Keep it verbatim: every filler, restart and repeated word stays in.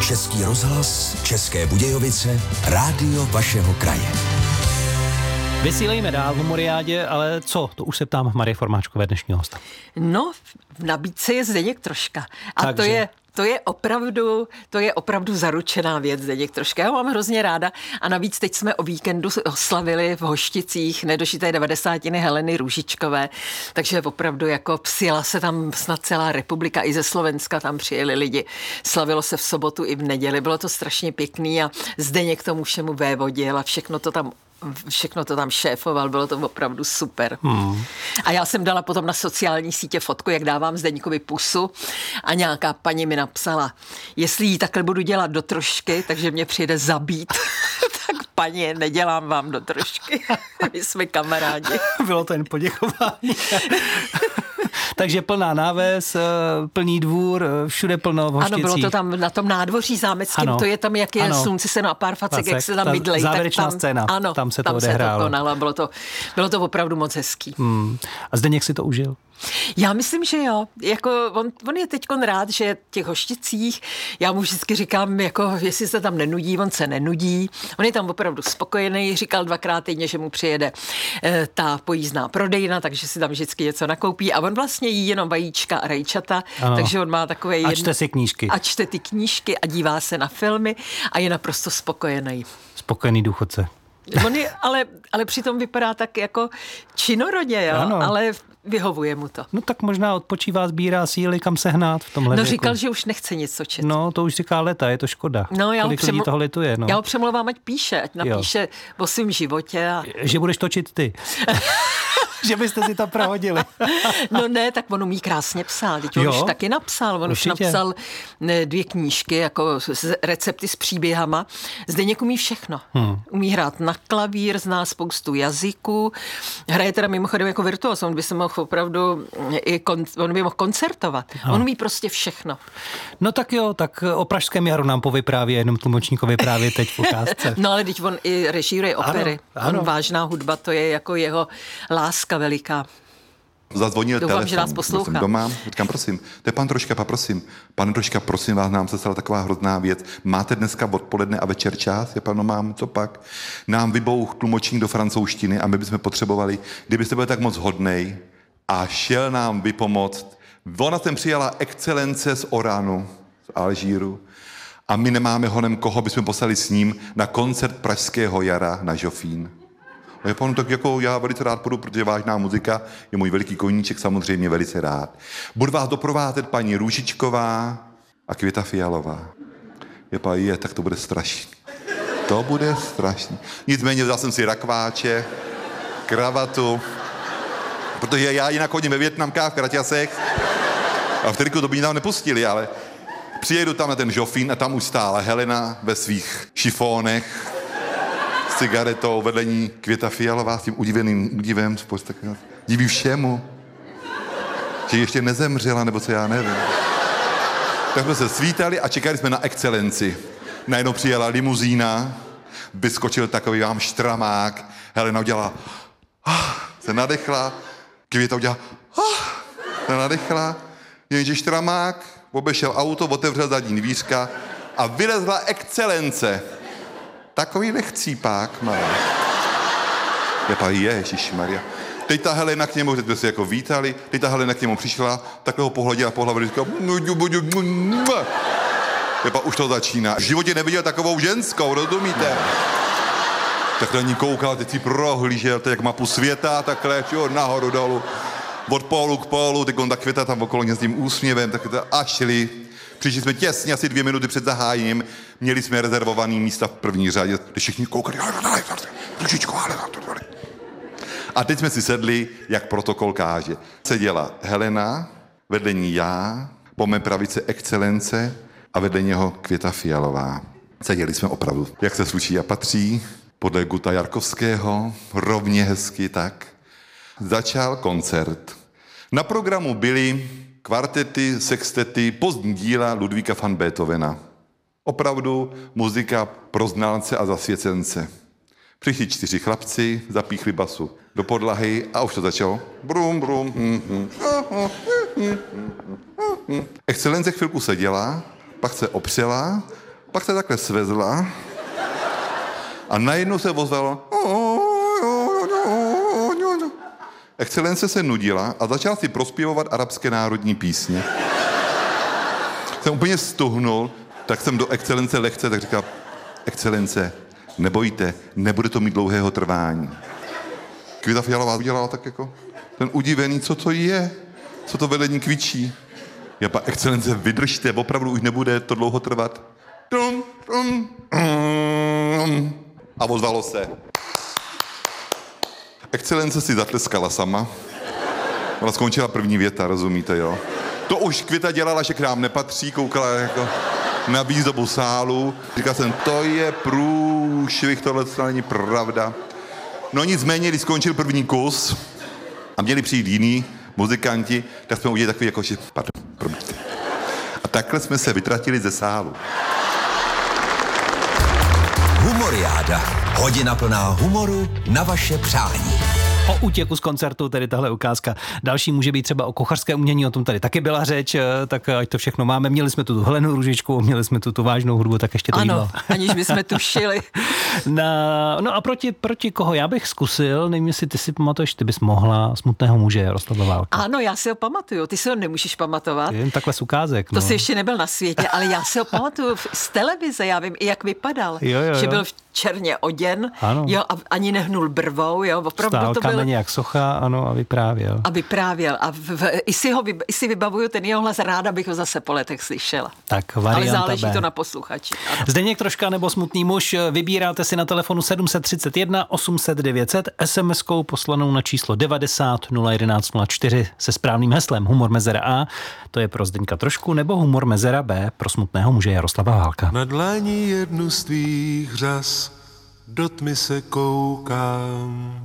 Český rozhlas, České Budějovice, rádio vašeho kraje. Vysílejme dál v Moriádě, ale co? To už se ptám Marie Formáčkové, dnešního hosta. No, v nabídce je Zdeněk Troška. A Takže. to je... To je opravdu, to je opravdu zaručená věc, Zdeněk Troška. Já ho mám hrozně ráda a navíc teď jsme o víkendu oslavili v Hošticích nedožité devadesátiny Heleny Růžičkové, takže opravdu jako přijela se tam snad celá republika, i ze Slovenska tam přijeli lidi. Slavilo se v sobotu i v neděli, bylo to strašně pěkný a Zdeněk tomu všemu vévodil a všechno to tam Všechno to tam šéfoval, bylo to opravdu super. Hmm. A já jsem dala potom na sociální sítě fotku, jak dávám Zdeňkovi pusu a nějaká paní mi napsala, jestli jí takhle budu dělat do trošky, takže mě přijde zabít. Tak paní, nedělám vám do trošky. My jsme kamarádi. Bylo to jen poděkování. Takže plná náves, plný dvůr, všude plno v Hošticích. Ano, bylo to tam na tom nádvoří zámeckém, ano, to je tam, jak je ano, slunci se no a pár facek, jak se tam mydlej. Závěrečná tak tam, scéna, ano, tam se to tam odehrálo. Se to konalo, bylo to, bylo to opravdu moc hezký. Hmm. A Zdeněk si to užil? Já myslím, že jo. Jako on, on je teďkon rád, že v těch Hošticích, já mu vždycky říkám, jako jestli se tam nenudí, on se nenudí. On je tam opravdu spokojený, říkal dvakrát týdně, že mu přijede e, ta pojízdná prodejna, takže si tam vždycky něco nakoupí a on vlastně jí jenom vajíčka a rajčata, ano. Takže on má takové... A čte si knížky. A čte ty knížky a dívá se na filmy a je naprosto spokojený. Spokojený důchodce. On je, ale, ale přitom vypadá tak jako činorodě, jo? Ano. Ale vyhovuje mu to. No tak možná odpočívá, sbírá síly, kam sehnat v tomhle No věku. říkal, že už nechce nic točit. No to už říká leta, je to škoda. No, já Kolik přemlu... lidí toho lituje, no. Já ho přemlouvám, ať píše, ať napíše jo. o svém životě. A... Že budeš točit ty. Že byste si to prohodili. No ne, tak on umí krásně psát. Teď on jo? už taky napsal. On Určitě. už napsal dvě knížky, jako recepty s příběhama. Zdeněk umí všechno. Hmm. Umí hrát na klavír, zná spoustu jazyků. Hraje teda mimochodem jako virtuos. On by se mohl opravdu i kon, on by mohl koncertovat. No. On umí prostě všechno. No tak jo, tak o Pražském jaru nám povypráví, jenom tlumočníkovi právě teď v ukázce. No ale teď on i režíruje opery. Ano, ano. On vážná hudba, to je jako jeho láska veliká. Zazvonil Doufám, telefon. že nás poslouchá. Jsem doma, říkám, prosím, to je pan Troška, prosím. Pane Troška, prosím vás, nám se stala taková hrozná věc. Máte dneska odpoledne a večer čas? Je pan, no mám, co pak? Nám vybouch tlumočník do francouzštiny a my bychom potřebovali, kdybyste byli tak moc hodnej a šel nám vypomoct. Ona sem přijala excelence z Oranu, z Alžíru a my nemáme honem koho, bychom poslali s ním na koncert Pražského jara na Žofín. A je pan, tak jako já velice rád půjdu, protože vážná muzika je můj veliký koníček, samozřejmě velice rád. Budu vás doprovázet paní Růžičková a Květa Fialová. Je pa, je, tak to bude strašný. To bude strašný. Nicméně vzal jsem si rakváče, kravatu, protože já jinak chodím ve Vietnamkách, v kraťasech a v triku to by nám nepustili, ale přijedu tam na ten Žofín a tam už stála Helena ve svých šifónech, s cigaretou, vedle ní Květa Fialová s tím udiveným údivem, diví všemu, že ještě nezemřela, nebo co já nevím. Tak jsme se svítali a čekali jsme na excelenci. Najednou přijela limuzína, vyskočil takový vám štramák, Helena udělala, ah, se nadechla, Květa udělala, ah, se nadechla, jenže štramák obešel auto, otevřel zadní dvířka a vylezla excelence. Takový nechcípák má. Je pa, ježišmarja. Teď ta Helena k němu, teď jsme se jako vítali, teď ta Helena k němu přišla, takhle ho pohladila po hlavě, říkala, je pa, už to začíná. V životě neviděl takovou ženskou, rozumíte? Tak na ní koukal, teď si prohlížel, teď jak mapu světa, takhle, čo, nahoru dolů, od pólu k pólu, teď on ta Květa tam okolo mě s tím úsměvem, tak to a šli. Přišli jsme těsně, asi dvě minuty před zahájením, měli jsme rezervovaný místa v první řadě, kde všichni koukali, a teď jsme si sedli, jak protokol káže. Seděla Helena, vedle ní já, po mé pravici excelence a vedle něho Květa Fialová. Seděli jsme opravdu, jak se sluší a patří, podle Guta Jarkovského, rovně hezky tak. Začal koncert. Na programu byly kvartety, sextety, pozdní díla Ludvíka van Beethovena. Opravdu muzika pro znalce a zasvěcence. Přišli čtyři chlapci, zapíchli basu do podlahy a už to začalo. Brum, brum. Hm, hm. Excelence chvilku seděla, pak se opřela pak se takhle svezla a najednou se ozvalo Excelence se nudila a začala si prospěvovat arabské národní písně. Jsem úplně stuhnul, tak jsem do Excelence lehce tak říkal, Excelence, nebojte, nebude to mít dlouhého trvání. Květa Fialová udělala tak jako ten udivený, co to je, co to vedení kvičí. Já pa, Excelence, vydržte, opravdu už nebude to dlouho trvat. A ozvalo se. Excelence si zatleskala sama. Ona skončila první věta, rozumíte, jo? To už Květa dělala, že k nám nepatří, koukala jako na výzdobu sálu. Říkal jsem, to je průšvih, tohle není pravda. No nicméně, když skončil první kus a měli přijít jiní muzikanti, tak jsme udělali takový jako, že, pardon, promiňte. A takhle jsme se vytratili ze sálu. Humoriáda. Hodina plná humoru na vaše přání. O útěku z koncertu, tedy tahle ukázka. Další může být třeba o kuchařské umění, o tom tady taky byla řeč, tak ať to všechno máme. Měli jsme tu Helenu Růžičku, měli jsme tu tu vážnou hudbu, tak ještě to ano, jídlo. aniž bychom tušili. Na, no a proti, proti koho? Já bych zkusil, nevím, jestli ty si pamatuješ, ty bys mohla Smutného muže Jaroslava Válka. Ano, já si ho pamatuju, ty si ho nemůžeš pamatovat. Jen takhle z ukázek. To no. jsi ještě nebyl na světě, ale já si ho pamatuju z televize, já vím i jak vypadal. Jo, jo, jo. Že byl v černě oděn, ano. Jo, a ani nehnul brvou, jo, opravdu Stál to byl... kameně jak socha, ano, a vyprávěl. A vyprávěl. A v, v, i, si ho, i si vybavuju ten jeho hlas, ráda bych ho zase po letech slyšela. Tak varianta Ale záleží B. to na posluchači. Ano. Zdeněk Troška nebo Smutný muž, vybíráte si na telefonu sedm tři jedna osm set devět set, es em eskou poslanou na číslo devadesát nula jedenáct nula čtyři se správným heslem Humor mezera A, to je pro Zdeňka Trošku, nebo Humor mezera B pro Smutného muže Jaroslava Válka. Na dlani jednu z tvých řas do tmy se koukám.